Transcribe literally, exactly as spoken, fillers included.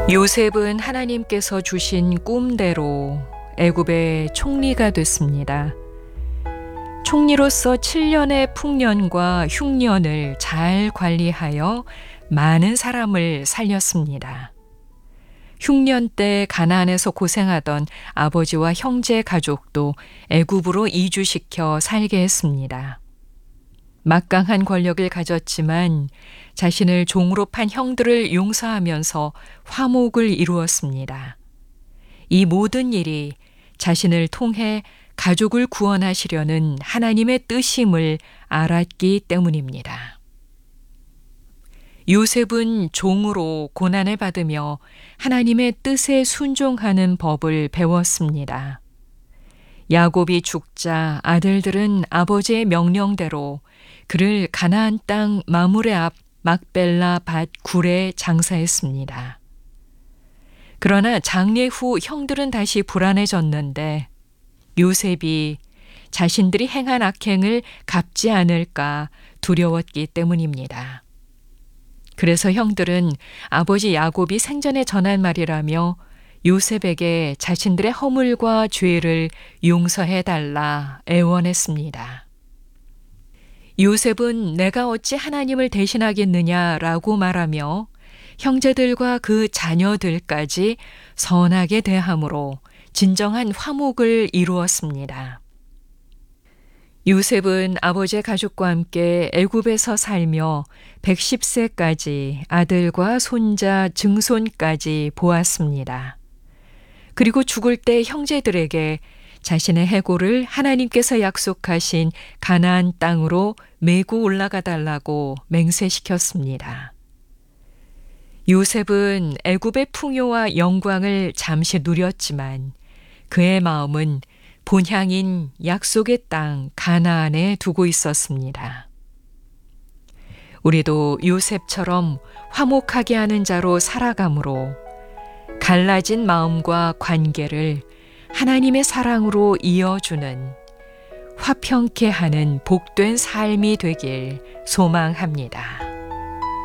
요셉은 하나님께서 주신 꿈대로 애굽의 총리가 됐습니다. 총리로서 칠 년의 풍년과 흉년을 잘 관리하여 많은 사람을 살렸습니다. 흉년 때 가나안에서 고생하던 아버지와 형제 가족도 애굽으로 이주시켜 살게 했습니다. 막강한 권력을 가졌지만 자신을 종으로 판 형들을 용서하면서 화목을 이루었습니다. 이 모든 일이 자신을 통해 가족을 구원하시려는 하나님의 뜻임을 알았기 때문입니다. 요셉은 종으로 고난을 받으며 하나님의 뜻에 순종하는 법을 배웠습니다. 야곱이 죽자 아들들은 아버지의 명령대로 그를 가나안 땅 마므레 앞 막벨라 밭 굴에 장사했습니다. 그러나 장례 후 형들은 다시 불안해졌는데 요셉이 자신들이 행한 악행을 갚지 않을까 두려웠기 때문입니다. 그래서 형들은 아버지 야곱이 생전에 전한 말이라며 요셉에게 자신들의 허물과 죄를 용서해달라 애원했습니다. 요셉은 내가 어찌 하나님을 대신하겠느냐라고 말하며 형제들과 그 자녀들까지 선하게 대함으로 진정한 화목을 이루었습니다. 요셉은 아버지의 가족과 함께 애굽에서 살며 백십 세까지 아들과 손자, 증손까지 보았습니다. 그리고 죽을 때 형제들에게 자신의 해골을 하나님께서 약속하신 가나안 땅으로 메고 올라가 달라고 맹세시켰습니다. 요셉은 애굽의 풍요와 영광을 잠시 누렸지만 그의 마음은 본향인 약속의 땅 가나안에 두고 있었습니다. 우리도 요셉처럼 화목하게 하는 자로 살아감으로 갈라진 마음과 관계를 하나님의 사랑으로 이어주는 화평케 하는 복된 삶이 되길 소망합니다.